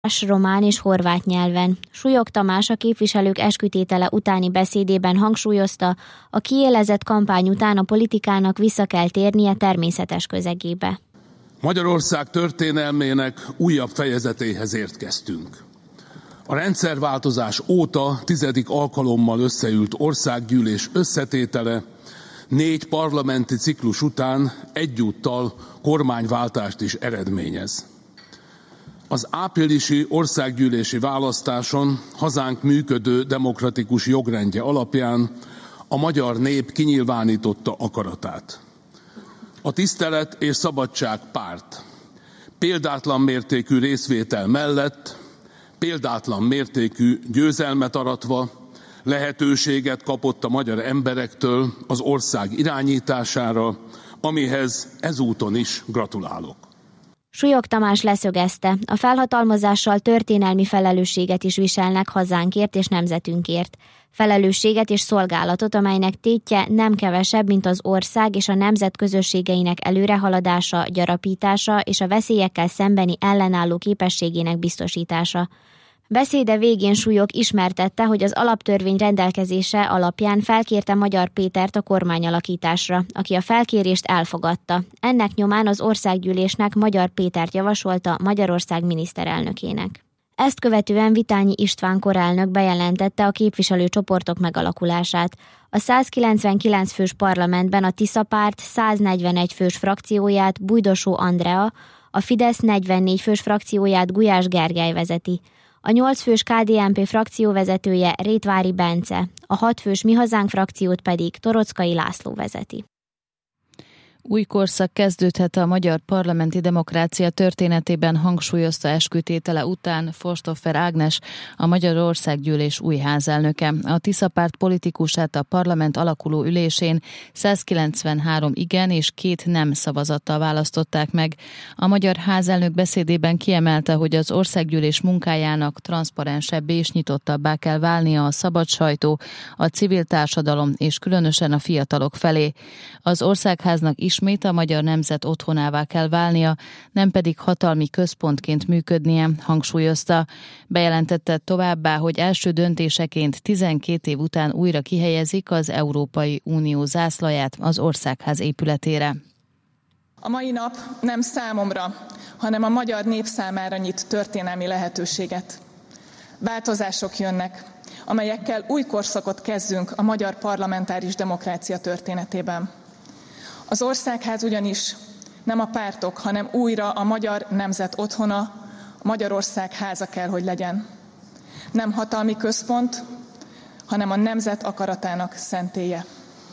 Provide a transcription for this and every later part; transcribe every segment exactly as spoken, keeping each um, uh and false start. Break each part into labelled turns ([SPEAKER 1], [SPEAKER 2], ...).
[SPEAKER 1] román és horvát nyelven. Súlyog Tamás a képviselők eskütétele utáni beszédében hangsúlyozta, a kiélezett kampány után a politikának vissza kell térnie természetes közegébe.
[SPEAKER 2] Magyarország történelmének újabb fejezetéhez érkeztünk. A rendszerváltozás óta tizedik alkalommal összeült országgyűlés összetétele négy parlamenti ciklus után egyúttal kormányváltást is eredményez. Az áprilisi országgyűlési választáson hazánk működő demokratikus jogrendje alapján a magyar nép kinyilvánította akaratát. A Tisztelet és Szabadság Párt példátlan mértékű részvétel mellett, példátlan mértékű győzelmet aratva lehetőséget kapott a magyar emberektől az ország irányítására, amihez ezúton is gratulálok.
[SPEAKER 1] Súlyog Tamás leszögezte, a felhatalmazással történelmi felelősséget is viselnek hazánkért és nemzetünkért. Felelősséget és szolgálatot, amelynek tétje nem kevesebb, mint az ország és a nemzet közösségeinek előrehaladása, gyarapítása és a veszélyekkel szembeni ellenálló képességének biztosítása. Beszéde végén Súlyog ismertette, hogy az alaptörvény rendelkezése alapján felkérte Magyar Pétert a kormányalakításra, aki a felkérést elfogadta. Ennek nyomán az országgyűlésnek Magyar Pétert javasolta Magyarország miniszterelnökének. Ezt követően Vitányi István korelnök bejelentette a képviselőcsoportok megalakulását. A százkilencvenkilenc fős parlamentben a Tisza párt száznegyvenegy fős frakcióját Bujdosó Andrea, a Fidesz negyvennégy fős frakcióját Gulyás Gergely vezeti. A nyolc fős ká dé en pé frakció vezetője Rétvári Bence, a hat fős Mi Hazánk frakciót pedig Toroczkai László vezeti.
[SPEAKER 3] Új korszak kezdődhet a magyar parlamenti demokrácia történetében, hangsúlyozta eskütétele után Forstoffer Ágnes, a Magyar Országgyűlés új házelnöke. A Tisza párt politikusát a parlament alakuló ülésén százkilencvenhárom igen és két nem szavazattal választották meg. A magyar házelnök beszédében kiemelte, hogy az országgyűlés munkájának transzparensebbé és nyitottabbá kell válnia a szabad sajtó, a civil társadalom és különösen a fiatalok felé. Az országháznak ismét a magyar nemzet otthonává kell válnia, nem pedig hatalmi központként működnie, hangsúlyozta. Bejelentette továbbá, hogy első döntéseként tizenkét év után újra kihelyezik az Európai Unió zászlaját az országház épületére.
[SPEAKER 4] A mai nap nem számomra, hanem a magyar nép számára nyit történelmi lehetőséget. Változások jönnek, amelyekkel új korszakot kezdünk a magyar parlamentáris demokrácia történetében. Az országház ugyanis nem a pártok, hanem újra a magyar nemzet otthona, a Magyarország háza kell, hogy legyen. Nem hatalmi központ, hanem a nemzet akaratának szentélye.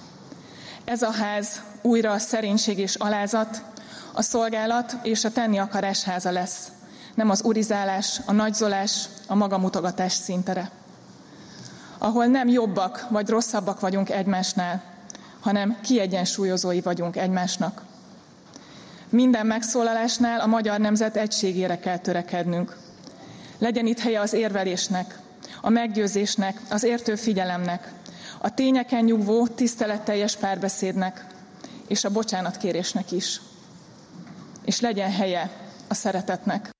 [SPEAKER 4] Ez a ház újra a szerénység és alázat, a szolgálat és a tenni akarás háza lesz, nem az urizálás, a nagyzolás, a magamutogatás színtere. Ahol nem jobbak vagy rosszabbak vagyunk egymásnál, hanem kiegyensúlyozói vagyunk egymásnak. Minden megszólalásnál a magyar nemzet egységére kell törekednünk. Legyen itt helye az érvelésnek, a meggyőzésnek, az értő figyelemnek, a tényeken nyugvó, tiszteletteljes párbeszédnek, és a bocsánatkérésnek is. És legyen helye a szeretetnek.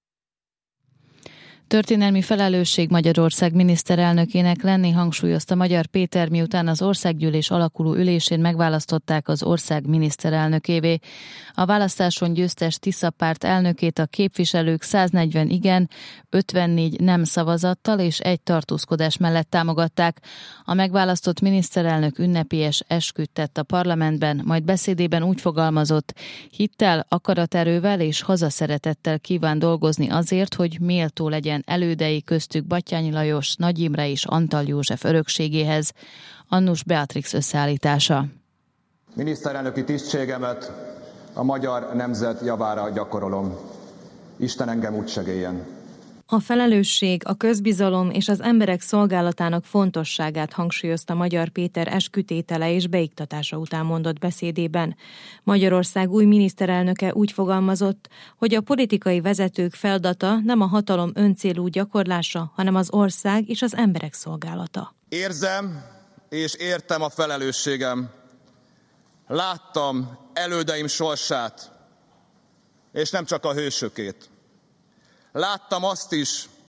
[SPEAKER 3] Történelmi felelősség Magyarország miniszterelnökének lenni, hangsúlyozta Magyar Péter, miután az országgyűlés alakuló ülésén megválasztották az ország miniszterelnökévé. A választáson győztes Tisza párt elnökét a képviselők száznegyven igen, ötvennégy nem szavazattal és egy tartózkodás mellett támogatták. A megválasztott miniszterelnök ünnepélyes esküt tett a parlamentben, majd beszédében úgy fogalmazott: hittel, akaraterővel és hazaszeretettel kíván dolgozni azért, hogy méltó legyen elődei, köztük Batthyány Lajos, Nagy Imre és Antal József örökségéhez. Annus Beatrix összeállítása.
[SPEAKER 5] Miniszterelnöki tisztségemet a magyar nemzet javára gyakorolom. Isten engem úgy segéljen.
[SPEAKER 6] A felelősség, a közbizalom és az emberek szolgálatának fontosságát hangsúlyozta Magyar Péter eskütétele és beiktatása után mondott beszédében. Magyarország új miniszterelnöke úgy fogalmazott, hogy a politikai vezetők feladata nem a hatalom öncélú gyakorlása, hanem az ország és az emberek szolgálata.
[SPEAKER 5] Érzem és értem a felelősségem. Láttam elődeim sorsát, és nem csak a hősökét. Láttam azt is,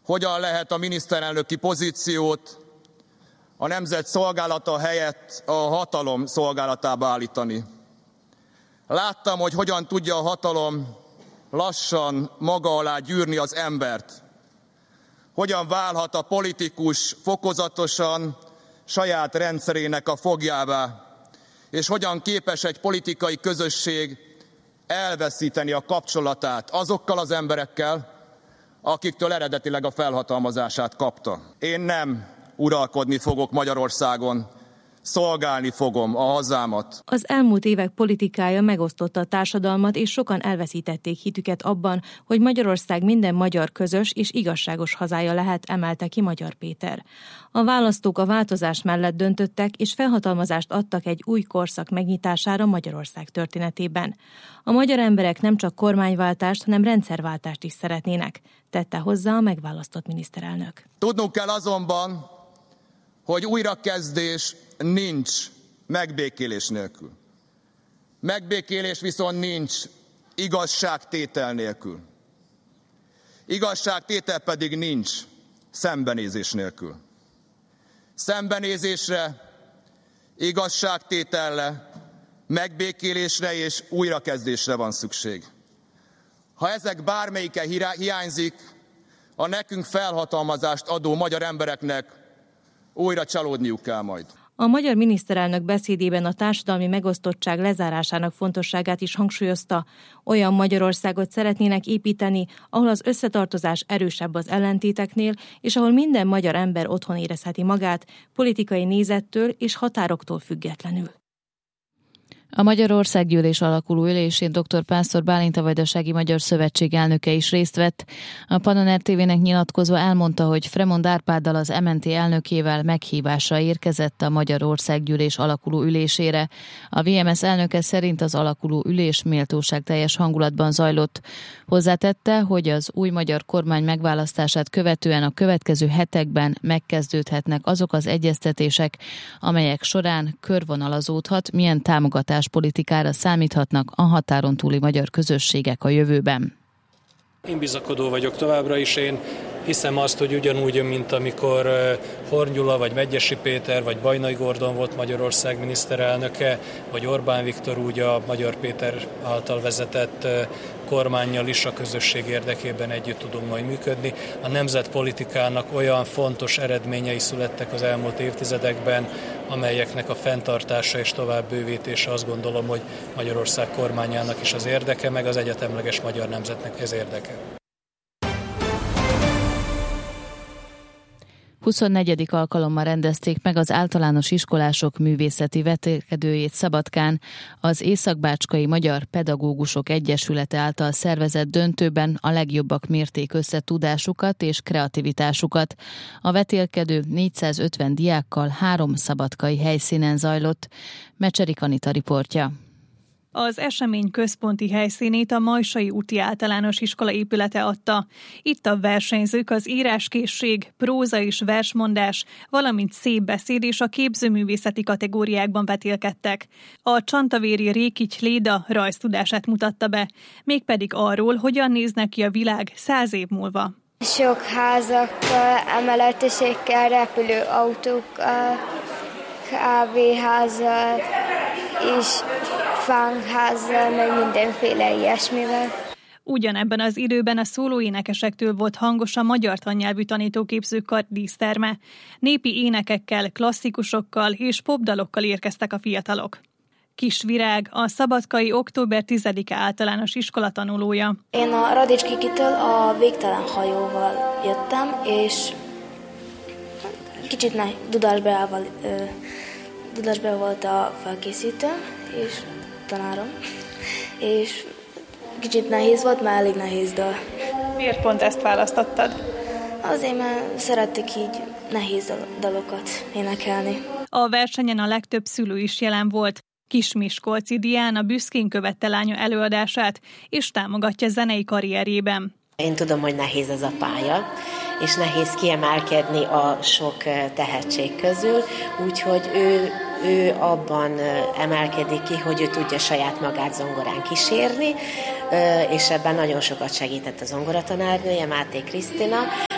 [SPEAKER 5] hogyan lehet a miniszterelnöki pozíciót a nemzet szolgálata helyett a hatalom szolgálatába állítani. Láttam, hogy hogyan tudja a hatalom lassan maga alá gyűrni az embert. Hogyan válhat a politikus fokozatosan saját rendszerének a foglyává, és hogyan képes egy politikai közösség elveszíteni a kapcsolatát azokkal az emberekkel, akiktől eredetileg a felhatalmazását kapta. Én nem uralkodni fogok Magyarországon, szolgálni fogom a hazámat.
[SPEAKER 6] Az elmúlt évek politikája megosztotta a társadalmat, és sokan elveszítették hitüket abban, hogy Magyarország minden magyar közös és igazságos hazája lehet, emelte ki Magyar Péter. A választók a változás mellett döntöttek, és felhatalmazást adtak egy új korszak megnyitására Magyarország történetében. A magyar emberek nem csak kormányváltást, hanem rendszerváltást is szeretnének, tette hozzá a megválasztott miniszterelnök.
[SPEAKER 5] Tudnunk kell azonban, hogy újrakezdés nincs megbékélés nélkül. Megbékélés viszont nincs igazságtétel nélkül. Igazságtétel pedig nincs szembenézés nélkül. Szembenézésre, igazságtételre, megbékélésre és újrakezdésre van szükség. Ha ezek bármelyike hiányzik, a nekünk felhatalmazást adó magyar embereknek újra csalódniuk kell majd.
[SPEAKER 6] A magyar miniszterelnök beszédében a társadalmi megosztottság lezárásának fontosságát is hangsúlyozta. Olyan Magyarországot szeretnének építeni, ahol az összetartozás erősebb az ellentéteknél, és ahol minden magyar ember otthon érezheti magát, politikai nézettől és határoktól függetlenül.
[SPEAKER 3] A Magyarországgyűlés alakuló ülésén dr. Pásztor Bálint, a Vajdasági Magyar Szövetség elnöke is részt vett. A Pannon er té vének nyilatkozva elmondta, hogy Fremond Árpáddal, az em en té elnökével meghívásra érkezett a Magyarországgyűlés alakuló ülésére. A vé em es elnöke szerint az alakuló ülés méltóságteljes hangulatban zajlott. Hozzátette, hogy az új magyar kormány megválasztását követően a következő hetekben megkezdődhetnek azok az egyeztetések, amelyek során körvonalazódhat, milyen támogatás politikára számíthatnak a határon túli magyar közösségek a jövőben.
[SPEAKER 7] Én bizakodó vagyok továbbra is, én hiszem azt, hogy ugyanúgy, mint amikor Horn Gyula, vagy Medgyessy Péter, vagy Bajnai Gordon volt Magyarország miniszterelnöke, vagy Orbán Viktor, úgy a Magyar Péter által vezetett kormánnyal is a közösség érdekében együtt tudunk majd működni. A nemzetpolitikának olyan fontos eredményei születtek az elmúlt évtizedekben, amelyeknek a fenntartása és tovább bővítése, azt gondolom, hogy Magyarország kormányának is az érdeke, meg az egyetemleges magyar nemzetnek ez érdeke.
[SPEAKER 3] huszonnegyedik alkalommal rendezték meg az általános iskolások művészeti vetélkedőjét Szabadkán. Az Észak-Bácskai Magyar Pedagógusok Egyesülete által szervezett döntőben a legjobbak mérték össze tudásukat és kreativitásukat. A vetélkedő négyszázötven diákkal három szabadkai helyszínen zajlott. Mecserik Anita riportja.
[SPEAKER 8] Az esemény központi helyszínét a Majsai úti általános iskola épülete adta. Itt a versenyzők az íráskészség, próza és versmondás, valamint szép beszéd és a képzőművészeti kategóriákban vetélkedtek. A csantavéri Rékics Léda rajztudását mutatta be, mégpedig arról, hogyan néznek ki a világ száz év múlva.
[SPEAKER 9] Sok házakkal, emeletesekkel, repülőautókkal, kávéházzal és fánkházzal, meg mindenféle ilyesmivel.
[SPEAKER 8] Ugyanebben az időben a szólóénekesektől volt hangos a magyar tannyelvű tanítóképzőkar díszterme. Népi énekekkel, klasszikusokkal és popdalokkal érkeztek a fiatalok. Kis Virág, a szabadkai október tizedike általános iskola tanulója.
[SPEAKER 10] Én a Radics Kikitől a Végtelen hajóval jöttem, és kicsit ne, Dudásbeával, Dudásbe volt a felkészítő, és tanárom, és kicsit nehéz volt, már elég nehéz dal.
[SPEAKER 8] Miért pont ezt választottad?
[SPEAKER 10] Azért, mert szerettek így nehéz dalokat énekelni.
[SPEAKER 8] A versenyen a legtöbb szülő is jelen volt. Kismiskolci Diana büszkén követte lánya előadását, és támogatja zenei karrierjében.
[SPEAKER 11] Én tudom, hogy nehéz ez a pálya, és nehéz kiemelkedni a sok tehetség közül, úgyhogy ő, ő abban emelkedik ki, hogy ő tudja saját magát zongorán kísérni, és ebben nagyon sokat segített a zongoratanárnője, Máté Krisztina,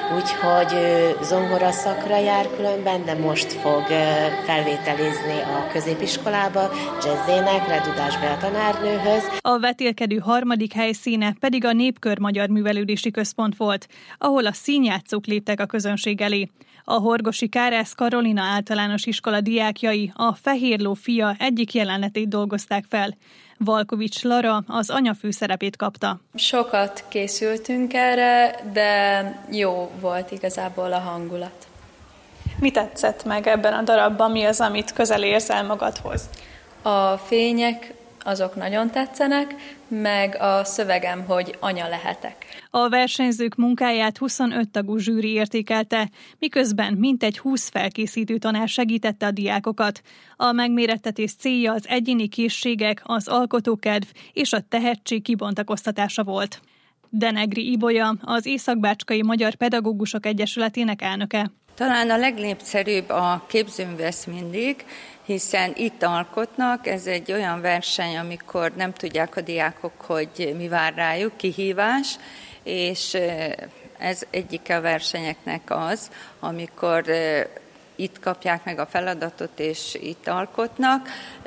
[SPEAKER 11] úgyhogy ő zongora szakra jár különben, de most fog felvételizni a középiskolába, jazzénekre, Dudás Bea tanárnőhöz.
[SPEAKER 8] A vetélkedő harmadik helyszíne pedig a Népkör Magyar Művelődési Központ volt, ahol a színjátszók léptek a közönség elé. A Horgosi Kárász Karolina általános iskola diákjai a Fehérló fia egyik jelenetét dolgozták fel. Valkovics Lara az anya főszerepét kapta.
[SPEAKER 12] Sokat készültünk erre, de jó volt igazából a hangulat.
[SPEAKER 8] Mi tetszett meg ebben a darabban? Mi az, amit közel érzel magadhoz?
[SPEAKER 12] A fények, azok nagyon tetszenek, meg a szövegem, hogy anya lehetek.
[SPEAKER 8] A versenyzők munkáját huszonöt tagú zsűri értékelte, miközben mintegy húsz felkészítő tanár segítette a diákokat. A megmérettetés célja az egyéni készségek, az alkotókedv és a tehetség kibontakoztatása volt. Denegri Ibolya, az Észak-Bácskai Magyar Pedagógusok Egyesületének elnöke.
[SPEAKER 13] Talán a legnépszerűbb a képzőművész mindig, hiszen itt alkotnak, ez egy olyan verseny, amikor nem tudják a diákok, hogy mi vár rájuk, kihívás, és ez egyik a versenyeknek az, amikor itt kapják meg a feladatot, és itt alkotnak.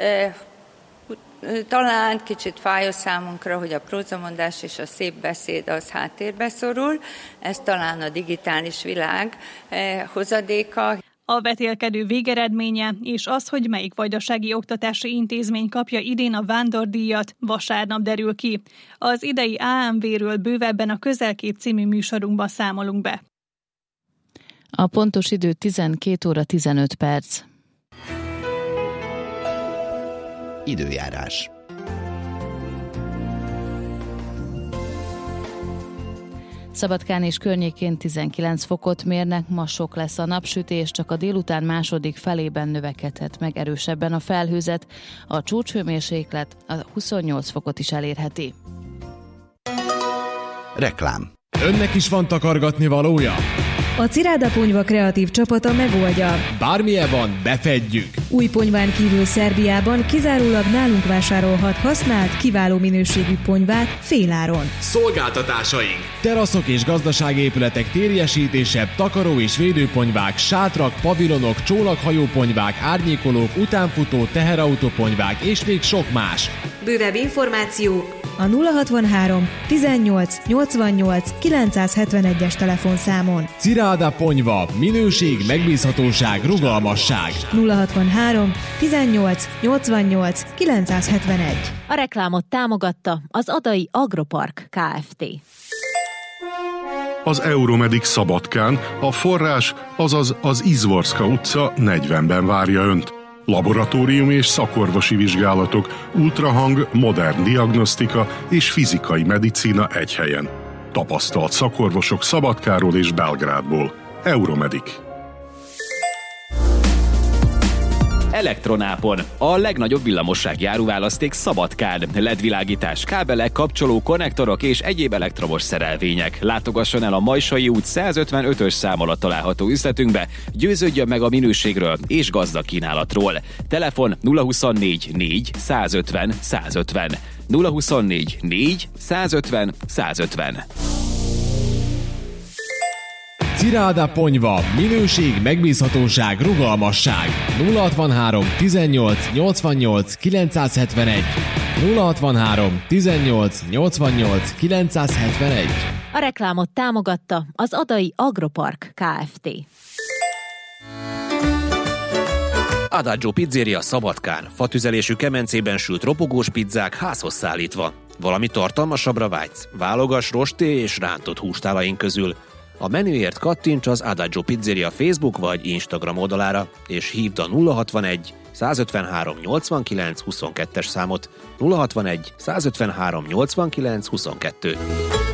[SPEAKER 13] Talán kicsit fáj a számunkra, hogy a prózamondás és a szép beszéd az háttérbe szorul, ez talán a digitális világ hozadéka.
[SPEAKER 8] A vetélkedő végeredménye és az, hogy melyik vajdasági oktatási intézmény kapja idén a vándordíjat, vasárnap derül ki. Az idei á em vé-ről bővebben a Közelkép című műsorunkban számolunk be.
[SPEAKER 3] A pontos idő tizenkét óra tizenöt perc.
[SPEAKER 14] Időjárás.
[SPEAKER 3] Szabadkán és környékén tizenkilenc fokot mérnek, ma sok lesz a napsütés, csak a délután második felében növekedhet meg erősebben a felhőzet, a csúcshőmérséklet a huszonnyolc fokot is elérheti.
[SPEAKER 14] Reklám.
[SPEAKER 15] Önnek is van takargatni valója?
[SPEAKER 16] A Ciráda Ponyva kreatív csapata megoldja.
[SPEAKER 15] Bármilyen van, befedjük!
[SPEAKER 16] Új ponyván kívül Szerbiában kizárólag nálunk vásárolhat használt, kiváló minőségű ponyvát féláron.
[SPEAKER 15] Szolgáltatásaink! Teraszok és gazdasági épületek térjesítése, takaró és védőponyvák, sátrak, pavilonok, csónakhajóponyvák, árnyékolók, utánfutó, teherautóponyvák és még sok más.
[SPEAKER 16] Bővebb információ a nulla hatvanhárom tizennyolc nyolcvannyolc kilencszázhetvenegyes telefonszámon.
[SPEAKER 15] Ciráda Ponyva, minőség, megbízhatóság, rugalmasság.
[SPEAKER 16] nulla hatvanhárom tizennyolc nyolcvannyolc kilencszázhetvenegy.
[SPEAKER 17] A reklámot támogatta az Adai Agropark Kft.
[SPEAKER 18] Az Euromedic Szabadkán a forrás, azaz az Izvorska utca negyvenben várja Önt. Laboratórium és szakorvosi vizsgálatok, ultrahang, modern diagnosztika és fizikai medicína egy helyen. Tapasztalt szakorvosok Szabadkáról és Belgrádból. Euromedic.
[SPEAKER 19] Elektronápon. A legnagyobb villamossági áruválaszték Szabadkán. el é dé világítás, kábelek, kapcsoló, konnektorok és egyéb elektromos szerelvények. Látogasson el a Majsai út százötvenötös szám alatt található üzletünkbe, győződjön meg a minőségről és gazdag kínálatról. Telefon nulla huszonnégy négy százötven százötven. nulla huszonnégy négy százötven százötven.
[SPEAKER 15] Ciráda Ponyva, minőség, megbízhatóság, rugalmasság. nulla hatvanhárom tizennyolc nyolcvannyolc kilencszázhetvenegy. nulla hatvanhárom tizennyolc nyolcvannyolc kilencszázhetvenegy.
[SPEAKER 17] A reklámot támogatta az Adai Agropark Kft.
[SPEAKER 20] Adagio Pizzeria Szabadkán. Fatüzelésű kemencében sült ropogós pizzák házhoz szállítva. Valami tartalmasabbra vágysz? Válogass rosté és rántott hústálaink közül. A menüért kattints az Adagio Pizzeria Facebook vagy Instagram oldalára, és hívd a nulla hatvanegy százötvenhárom nyolcvankilenc huszonkettes számot. nulla hatvanegy százötvenhárom nyolcvankilenc huszonkettő.